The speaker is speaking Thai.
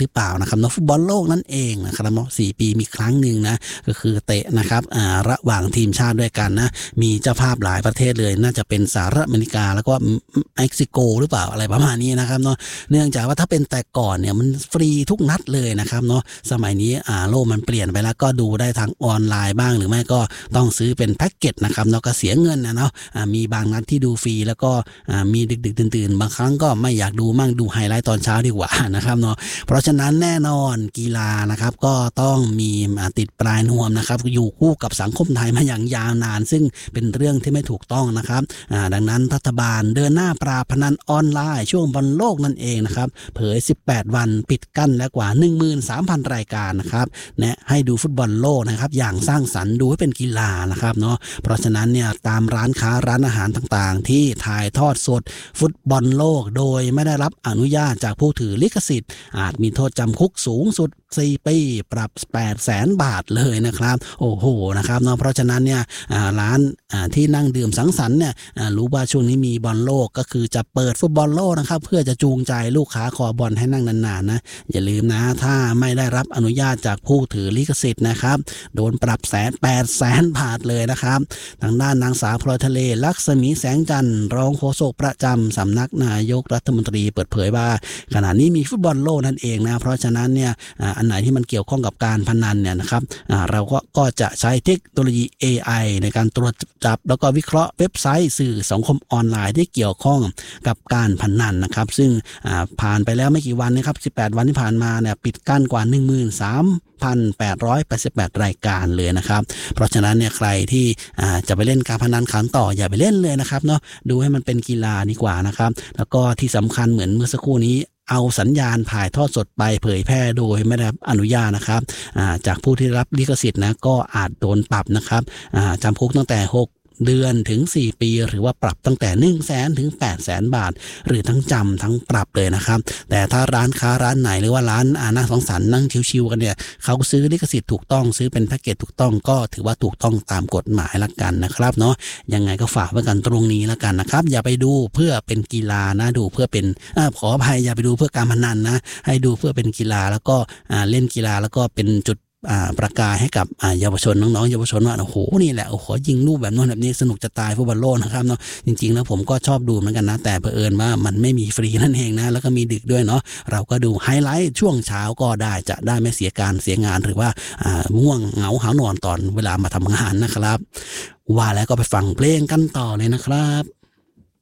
หรือเปล่านะครับเนาะฟุตบอลโลกนั่นเองนะครับเนาะ4 ปีมีครั้งหนึ่งนะก็คือเตะนะครับระหว่างทีมชาติด้วยกันนะมีเจ้าภาพหลายประเทศเลยน่าจะเป็นสหรัฐอเมริกาแล้วก็เม็กซิโกหรือเปล่าอะไรประมาณนี้นะครับเนาะเนื่องจากว่าถ้าเป็นแต่ก่อนเนี่ยมันฟรีทุกนัดเลยนะครับเนาะสมัยนี้โลกมันเปลี่ยนไปแล้วก็ดูได้ทางออนไลน์บ้างหรือไม่ก็ต้องซื้อเป็นแพ็กเกจนะครับเนาะก็เสียเงินนะเนาะมีบางนัดที่ดูฟรีแล้วก็มีดึกๆตื่นๆบางครั้งก็ไม่อยากดูมั่งดูไฮไลท์ตอนเช้าดีกว่านะครับเนาะเพราะฉะนั้นแน่นอนกีฬานะครับก็ต้องมีติดปลายนวมนะครับอยู่คู่กับสังคมไทยมาอย่างยาวนานซึ่งเป็นเรื่องที่ไม่ถูกต้องนะครับดังนั้นรัฐบาลเดินหน้าปราบพนันออนไลน์ช่วงบอลโลกนั่นเองนะครับเผย18 วันปิดกั้นแล้วกว่า 13,000 รายการนะครับแนะให้ดูฟุตบอลโลกนะครับอย่างสร้างสรรค์ดูให้เป็นกีฬานะครับเนาะเพราะฉะนั้นเนี่ยตามร้านค้าร้านอาหารต่างๆที่ถ่ายทอดสดฟุตบอลโลกโดยไม่ได้รับอนุญาตจากผู้ถือลิขสิทธิ์อาจมีโทษจำคุกสูงสุด4 ปีปรับ 800,000 บาทเลยนะครับโอ้โหนะครับเนาะเพราะฉะนั้นเนี่ยร้านที่นั่งดื่มสังสรรค์เนี่ยรู้ว่าช่วงนี้มีบอลโลกก็คือจะเปิดฟุตบอลโลกนะครับเพื่อจะจูงใจลูกค้าคอบอลให้นั่งนานๆนะอย่าลืมนะถ้าไม่ได้รับอนุญาตจากผู้ถือลิขสิทธิ์นะครับโดนปรับ800,000 บาทเลยนะครับทางด้านนางสาวพลอยทะเลลักษมีแสงจันทร์รองโฆษกประจำสำนักนายกรัฐมนตรีเปิดเผยว่าขณะนี้มีฟุตบอลโลกนั่นเองนะเพราะฉะนั้นเนี่ยอันไหนที่มันเกี่ยวข้องกับการพนันเนี่ยนะครับเราก็จะใช้เทคโนโลยี AI ในการตรวจจับแล้วก็วิเคราะห์เว็บไซต์สื่อสังคมออนไลน์ที่เกี่ยวข้องกับการพนันนะครับซึ่งผ่านไปแล้วไม่กี่วันนะครับ18 วันที่ผ่านมาเนี่ยปิดกั้นกว่า 13,888 รายการเลยนะครับเพราะฉะนั้นเนี่ยใครที่จะไปเล่นการพนันขันต่ออย่าไปเล่นเลยนะครับเนาะดูให้มันเป็นกีฬาดีกว่านะครับแล้วก็ที่สำคัญเหมือนเมื่อสักครู่นี้เอาสัญญาณถ่ายทอดสดไปเผยแพร่โดยไม่ได้รับอนุญาตนะครับจากผู้ที่รับลิขสิทธิ์นะก็อาจโดนปรับนะครับจำคุกตั้งแต่6 เดือนถึง4 ปีหรือว่าปรับตั้งแต่100,000 ถึง 800,000 บาทหรือทั้งจำทั้งปรับเลยนะครับแต่ถ้าร้านค้าร้านไหนหรือว่าร้านนั่งสังสรรค์นั่งชิวๆกันเนี่ยเขาซื้อลิขสิทธิ์ถูกต้องซื้อเป็นแพ็กเกจถูกต้องก็ถือว่าถูกต้องตามกฎหมายละกันนะครับเนาะยังไงก็ฝากไว้กันตรงนี้ละกันนะครับอย่าไปดูเพื่อเป็นกีฬานะดูเพื่อเป็นขออภัยอย่าไปดูเพื่อการพนันนะให้ดูเพื่อเป็นกีฬาแล้วก็เล่นกีฬาแล้วก็เป็นจุดประกาศให้กับเยาวชนน้องๆเยาวชนว่าโอ้โหนี่แหละโอ้โหยิงลูกแบบนั้นแบบนี้สนุกจะตายฟุตบอลโลกนะครับเนาะจริงๆแล้วผมก็ชอบดูเหมือนกันนะแต่เผอิญว่ามันไม่มีฟรีนั่นเองนะแล้วก็มีดึกด้วยเนาะเราก็ดูไฮไลท์ช่วงเช้าก็ได้จะได้ไม่เสียการเสียงานหรือว่าง่วงเหงาหานอนตอนเวลามาทำงานนะครับว่าแล้วก็ไปฟังเพลงกันต่อเลยนะครับ